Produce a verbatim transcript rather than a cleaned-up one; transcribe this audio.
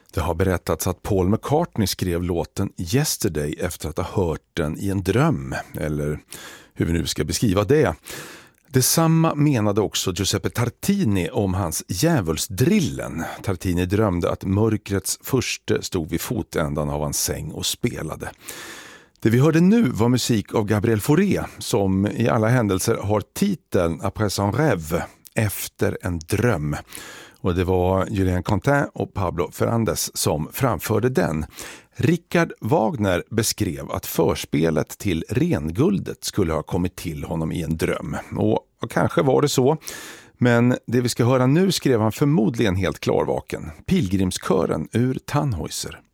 Det har berättats att Paul McCartney skrev låten Yesterday efter att ha hört den i en dröm, eller hur vi nu ska beskriva det. Detsamma menade också Giuseppe Tartini om hans Djävulsdrillen. Tartini drömde att mörkrets furste stod vid fotändan av hans säng och spelade. Det vi hörde nu var musik av Gabriel Fauré, som i alla händelser har titeln Après un rêve, efter en dröm. Och det var Julien Quentin och Pablo Fernández som framförde den. Richard Wagner beskrev att förspelet till Renguldet skulle ha kommit till honom i en dröm. Och, och kanske var det så. Men det vi ska höra nu skrev han förmodligen helt klarvaken. Pilgrimskören ur Tannhäuser.